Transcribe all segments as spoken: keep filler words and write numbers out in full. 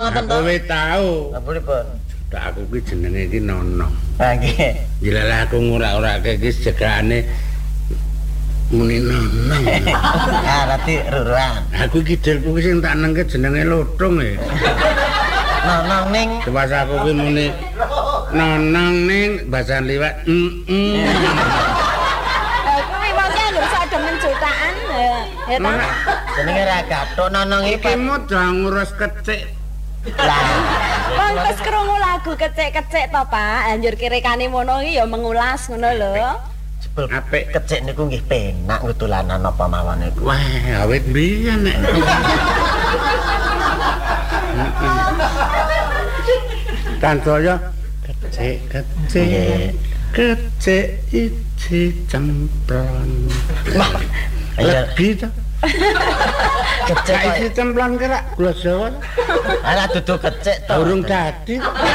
ngoten to. Kowe tau. Apa pripun? Tak aku ki jenenge iki Nono. Ha nggih. Jelalah aku ngurak-urake iki jegane muni Nono. Ah, rati ruruan. Aku iki dilku ki sing tak nengke jenenge Lothong e. Nonong ning Pas aku ki muni Nonong ning bahasa liwat. Heeh. Kuwi wong sing bisa demen jutaan. Ya ta. jenenge ra gathuk nonong iki. Iki modal ngurus kecik. Lah, Wong wis krungu lagu kecek-kecek to, Pak. Anjur kirekane mono iki ya mengulas ngono lho. jebul Apik. kecik niku nggih penak ngutulanan apa mawon niku. Wah, awet biyen nek. Tansaya kecik-kecik kecik iki cemplon. Lagi to. Kecik Kayak isi cemplon kira gula Jawa. ala dudu kecik to. Durung dadi.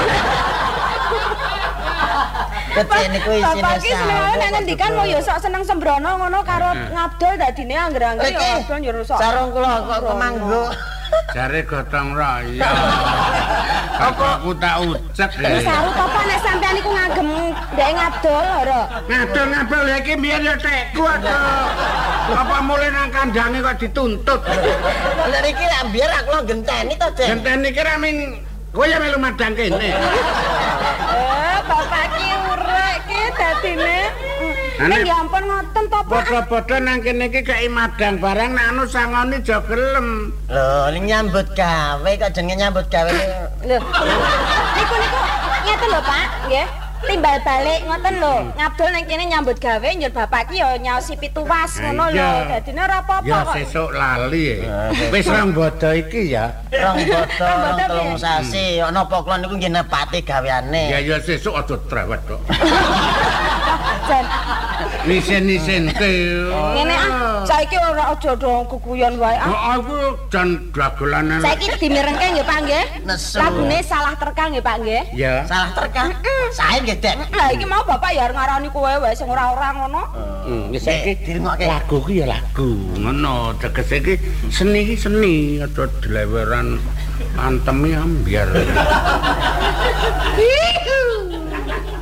Kecik niku isine Bapak ki seneng nek sawah. ngendikan mau ya sok seneng sembrono ngono karo ngabdol dadine angger-angger Iki ya ngabdol ya rusak. sarung kula kok kemanggo. Jare gotong royong. Apa aku tak ucek Wis ya. saru to Pak nek sampean iku ngagem ndek ngabdol ora. Ngadol-ngadol ya iki biyen ya tekku aduh. Apa mulai nang kandange kok dituntut. Lah niki lak biar aku genteni to, Jen. Genteni iki ra min kowe ya melu madang kene. Eh, bapak ki urek ki dadine. Ane- Ning ya ampun ngoten to, Pak. Padha-padha nang kene iki kei madang barang nek anu sangoni aja gelem. Lho, ini nyambut gawe kok jenenge nyambut gawe. Lho. Niku niku ngeten lho, Pak, nggih. Timbal balik ngoten lho. Ngabdol nang kene nyambut gawe njur bapak ki ya nyaosi pituwas ngono lho. Iya. Dadine ora apa-apa Ya kok. sesuk lali ya. Wis rong bodo iki ya. Rong bodo rong bodo telung piye? sasi. Ana apa kula niku nggih nepati gaweane. Ya ya sesuk aja trewet kok. Jan, Nisen-nisen ke. ngene ah, saiki ora aja do guguyon wae ah. Oh, aku jan dagelanan. Saiki dimirengke nggih Pak nggih. Nesu. Lagune salah terka nggih Pak nggih. Ya. Salah terka. Sae nggih, Dek. Lah iki mau bapak ya ngarani kowe wae sing ora-ora ngono. Hmm, wis saiki dirungokke. lagu ki ya lagu. Ngono, tegese iki seni ki seni, aja dileweran antemi ambiar. Ih,